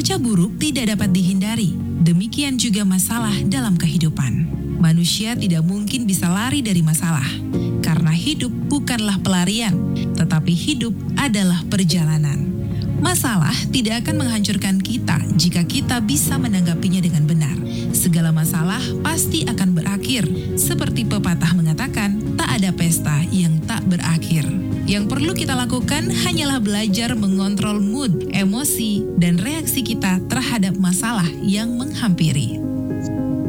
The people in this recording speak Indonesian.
Cuaca buruk tidak dapat dihindari, demikian juga masalah dalam kehidupan. Manusia tidak mungkin bisa lari dari masalah, karena hidup bukanlah pelarian, tetapi hidup adalah perjalanan. Masalah tidak akan menghancurkan kita jika kita bisa menanggapinya dengan benar. Segala masalah pasti akan berakhir. Seperti pepatah mengatakan, tak ada pesta yang tak berakhir. Yang perlu kita lakukan hanyalah belajar mengontrol mood, emosi, dan reaksi kita terhadap masalah yang menghampiri.